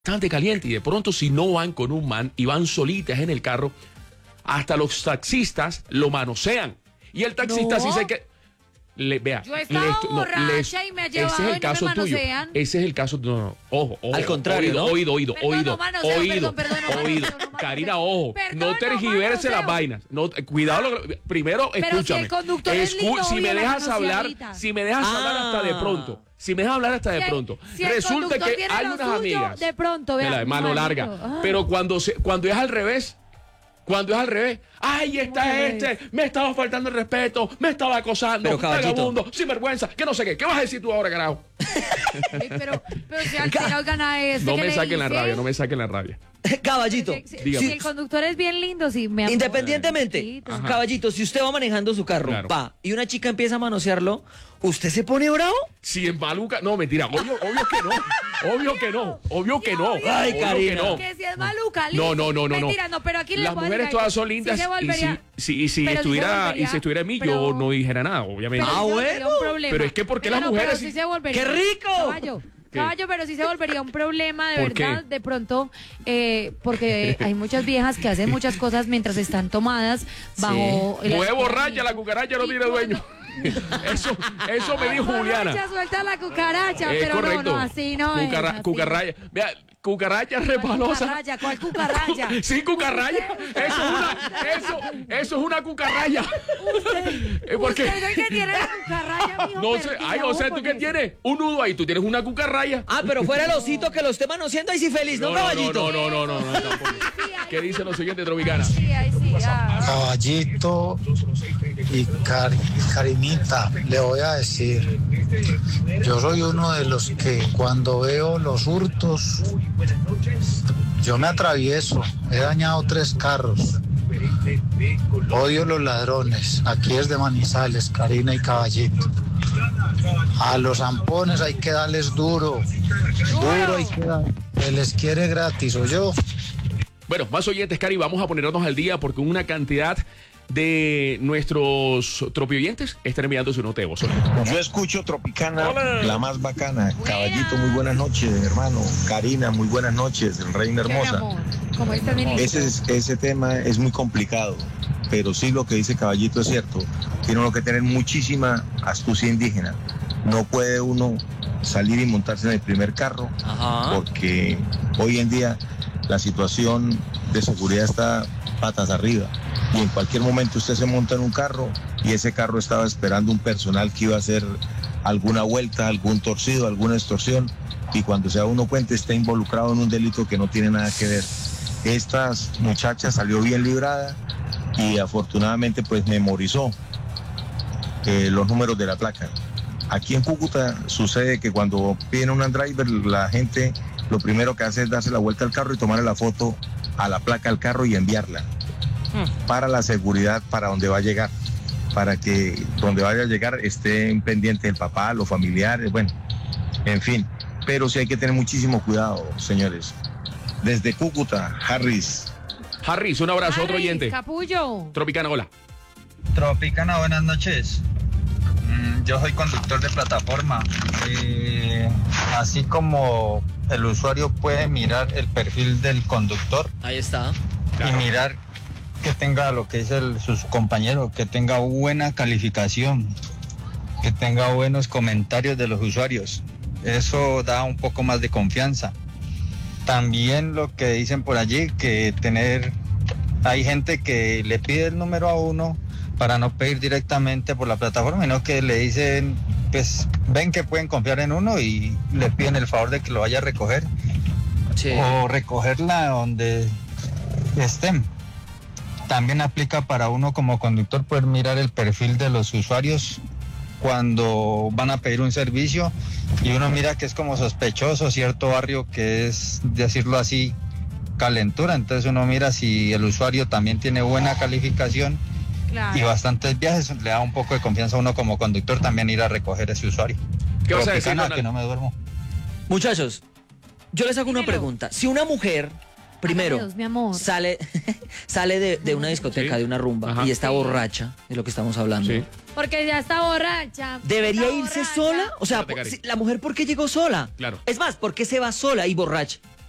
bastante caliente y de pronto si no van con un man y van solitas en el carro, hasta los taxistas lo manosean. Y el taxista sí se que... Vea, yo estaba borracha y me ha llevado ese es el caso me tuyo. manosean. Ese es el caso, no, ojo. Al contrario, oído. Perdón, Karina, ojo, perdón, no tergiverse las vainas. No, cuidado, primero pero escúchame. si el conductor es lindo, si me obvio, dejas la hablar, manoseadita. si me dejas hablar hasta de pronto. Si me dejas hablar hasta de pronto. Si el Resulta conductor que tiene hay lo unas suyo, amigas. de pronto, vea, de mano larga. Ay. Pero cuando es al revés. Cuando es al revés, ¡ay, está este! Me estaba faltando el respeto, me estaba acosando, pero, vagabundo, sinvergüenza, que no sé qué. ¿Qué vas a decir tú ahora, carajo? Pero si al final gana eso. No me saquen la rabia, no me saquen la rabia. Caballito, Si el conductor es bien lindo, sí me amo. Independientemente, Ajá. caballito, si usted va manejando su carro, Claro. va, y una chica empieza a manosearlo, ¿usted se pone bravo? Si es maluca, no, mentira, obvio que no, obvio que no. Ay, obvio Karina. que no. Que si es maluca, listo. No. Mentira, no, pero aquí Las mujeres todas son lindas sí se volvería, y si pero estuviera en mí, yo no dijera nada, obviamente. pero sí se volvería bueno. un problema. Pero es que ¿por qué las pero mujeres sí sí? se volvería. ¡Qué rico! Caballo, pero sí se volvería un problema, de ¿Por qué? verdad, de pronto, porque hay muchas viejas que hacen muchas cosas mientras están tomadas bajo... el Mueve alcohol. borracha, la cucaracha no Y tiene dueño. Eso me dijo Juliana. Borracha, suelta la cucaracha, Es pero correcto. no, así no es. así. Cucarraya. Vea, cucaracha resbalosa. ¿Cuál cucaracha? Sí, cucarraya. Eso es una cucarraya. Porque Usted es el que tiene la cucaracha, mijo, no sé, perdida, ay, o sea, con ¿tú qué eso. tienes? Un nudo ahí, tú tienes una cucarraya. Ah, pero fuera el osito que lo esté manoseando, ahí sí feliz, ¿no, caballito? No, tampoco. ¿Qué dicen los siguientes, Tropicana? Sí, ahí sí, Caballito y Karinita, le voy a decir, yo soy uno de los que cuando veo los hurtos, yo me atravieso, he dañado 3 carros, odio los ladrones, aquí es de Manizales, Karina y Caballito. A los zampones hay que darles duro hay que dar, se les quiere gratis, ¿o yo? Bueno, más oyentes, Cari, vamos a ponernos al día porque una cantidad de nuestros tropioyentes están enviando su nota de voz. Yo escucho Tropicana, Hola. la más bacana. Caballito, muy buenas noches, hermano. Karina, muy buenas noches, reina hermosa. ¿Cómo estás, mi niño? Ese tema es muy complicado, pero sí lo que dice Caballito es cierto. Tiene uno que tener muchísima astucia indígena. No puede uno salir y montarse en el primer carro, Ajá. porque hoy en día la situación de seguridad está patas arriba. Y en cualquier momento usted se monta en un carro y ese carro estaba esperando un personal que iba a hacer alguna vuelta, algún torcido, alguna extorsión, y cuando se da uno cuenta está involucrado en un delito que no tiene nada que ver. Esta muchacha salió bien librada y afortunadamente pues memorizó los números de la placa. Aquí en Cúcuta sucede que cuando piden un driver, la gente lo primero que hace es darse la vuelta al carro y tomarle la foto a la placa del carro y enviarla para la seguridad, para donde va a llegar, para que donde vaya a llegar estén pendientes el papá, los familiares, bueno, en fin. Pero sí hay que tener muchísimo cuidado, señores. Desde Cúcuta, Harris. Harris, un abrazo, otro oyente. Capullo. Tropicana, hola. Tropicana, buenas noches. Yo soy conductor de plataforma. Así como el usuario puede mirar el perfil del conductor Ahí está. Claro. y mirar que tenga lo que dice sus compañeros, que tenga buena calificación, que tenga buenos comentarios de los usuarios. Eso da un poco más de confianza. También lo que dicen por allí, que hay gente que le pide el número a uno para no pedir directamente por la plataforma, sino que le dicen, pues ven que pueden confiar en uno y le piden el favor de que lo vaya a recoger Sí. o recogerla donde estén. También aplica para uno como conductor poder mirar el perfil de los usuarios cuando van a pedir un servicio y uno mira que es como sospechoso cierto barrio que es, decirlo así, calentura. Entonces uno mira si el usuario también tiene buena calificación Claro. y bastantes viajes, le da un poco de confianza a uno como conductor también ir a recoger ese usuario. ¿Qué vas a decir, Tropicana, Donald? que no me duermo. Muchachos, yo les hago una Dímelo. pregunta. Si una mujer, primero, Dios, mi amor. sale de una discoteca, Sí. de una rumba, Ajá. y está Sí. borracha, de lo que estamos hablando, Sí. Porque ya está borracha. ¿debería Está irse borracha. sola? O sea, Espérate, Cari. ¿la mujer por qué llegó sola? Claro. Es más, ¿por qué se va sola y borracha?